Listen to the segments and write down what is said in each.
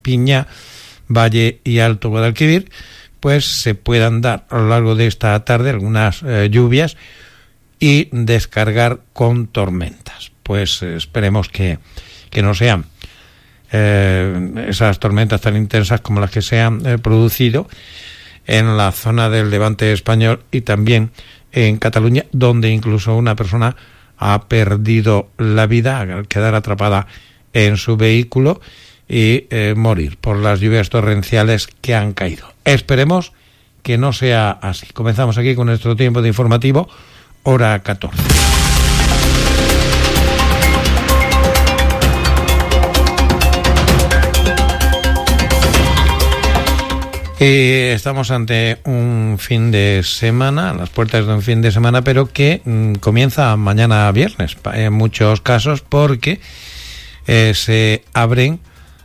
Piña, Valle y Alto Guadalquivir, pues se puedan dar a lo largo de esta tarde algunas lluvias y descargar con tormentas. Pues esperemos que no sean esas tormentas tan intensas como las que se han producido en la zona del Levante español y también en Cataluña, donde incluso una persona ha perdido la vida al quedar atrapada en su vehículo y morir por las lluvias torrenciales que han caído. Esperemos que no sea así. Comenzamos aquí con nuestro tiempo de informativo, hora 14. Estamos ante un fin de semana, a las puertas de un fin de semana, pero que comienza mañana viernes, en muchos casos, porque se abren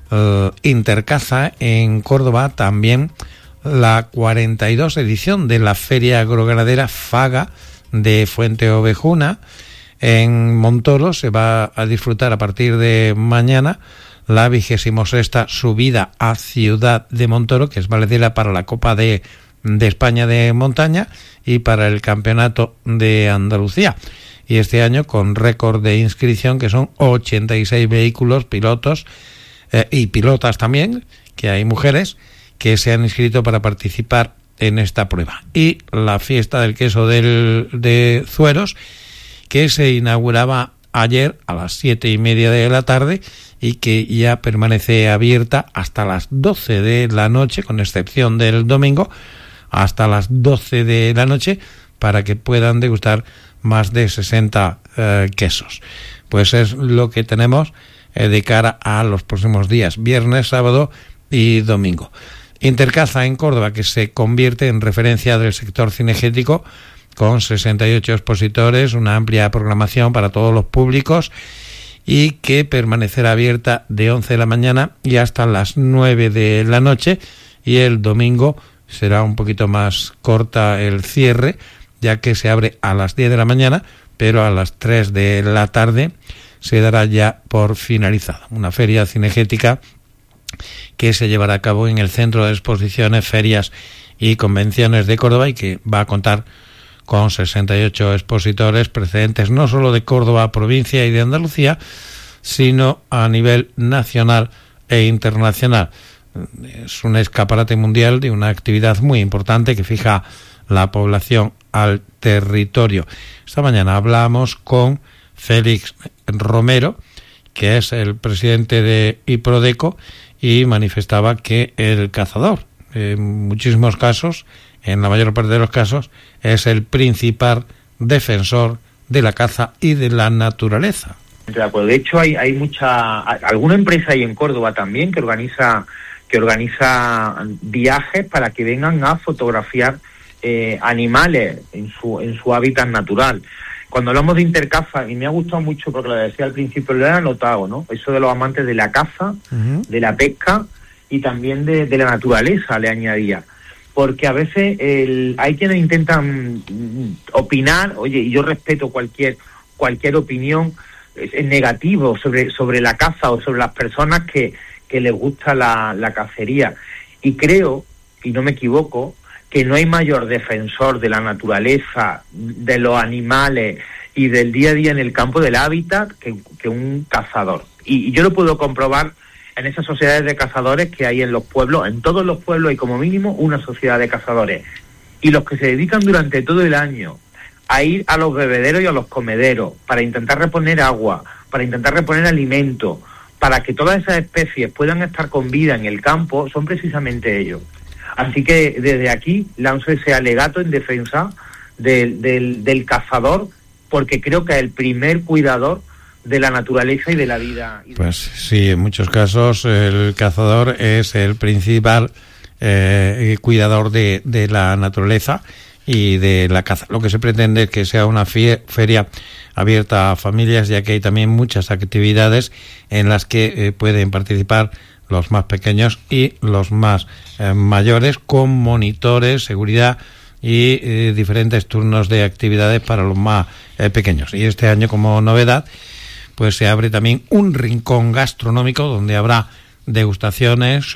Intercaza en Córdoba, también la 42 edición de la Feria Agroganadera Faga de Fuente Ovejuna. En Montoro se va a disfrutar a partir de mañana la 26ª subida a Ciudad de Montoro, que es valedera para la Copa de España de montaña y para el Campeonato de Andalucía. Y este año con récord de inscripción, que son 86 vehículos, pilotos y pilotas también, que hay mujeres que se han inscrito para participar en esta prueba. Y la fiesta del queso de Zueros, que se inauguraba ayer a las 7:30 de la tarde y que ya permanece abierta hasta las 12 de la noche, con excepción del domingo, hasta las 12 de la noche, para que puedan degustar más de 60 quesos. Pues es lo que tenemos de cara a los próximos días, viernes, sábado y domingo. Intercaza en Córdoba, que se convierte en referencia del sector cinegético, con 68 expositores, una amplia programación para todos los públicos, y que permanecerá abierta de 11 de la mañana y hasta las 9 de la noche, y el domingo será un poquito más corta el cierre, ya que se abre a las 10 de la mañana, pero a las 3 de la tarde se dará ya por finalizada. Una feria cinegética que se llevará a cabo en el Centro de Exposiciones, Ferias y Convenciones de Córdoba, y que va a contar con 68 expositores procedentes no solo de Córdoba, provincia y de Andalucía, sino a nivel nacional e internacional. Es un escaparate mundial de una actividad muy importante que fija la población al territorio. Esta mañana hablamos con Félix Romero, que es el presidente de Iprodeco, y manifestaba que el cazador, en muchísimos casos, en la mayor parte de los casos, es el principal defensor de la caza y de la naturaleza. De acuerdo. De hecho, hay alguna empresa ahí en Córdoba también que organiza viajes para que vengan a fotografiar animales en su hábitat natural. Cuando hablamos de Intercaza, y me ha gustado mucho porque lo decía al principio, lo he anotado, ¿no? Eso de los amantes de la caza, de la pesca y también de la naturaleza, le añadía. Porque a veces hay quienes intentan opinar, oye, y yo respeto cualquier opinión negativo sobre la caza o sobre las personas que les gusta la cacería. Y creo, y no me equivoco, que no hay mayor defensor de la naturaleza, de los animales y del día a día en el campo del hábitat que un cazador. Y yo lo puedo comprobar en esas sociedades de cazadores que hay en los pueblos. En todos los pueblos hay como mínimo una sociedad de cazadores. Y los que se dedican durante todo el año a ir a los bebederos y a los comederos para intentar reponer agua, para intentar reponer alimento, para que todas esas especies puedan estar con vida en el campo, son precisamente ellos. Así que desde aquí lanzo ese alegato en defensa del cazador, porque creo que es el primer cuidador de la naturaleza y de la vida. Pues sí, en muchos casos el cazador es el principal cuidador de la naturaleza y de la caza. Lo que se pretende es que sea una feria abierta a familias, ya que hay también muchas actividades en las que pueden participar los más pequeños y los más mayores, con monitores, seguridad y diferentes turnos de actividades para los más pequeños. Y este año, como novedad, pues se abre también un rincón gastronómico donde habrá degustaciones